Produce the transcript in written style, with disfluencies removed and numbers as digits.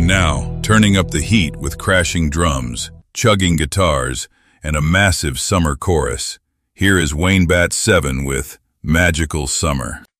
And now, turning up the heat with crashing drums, chugging guitars, and a massive summer chorus, here is Wayne Bat 7 with Magical Summer.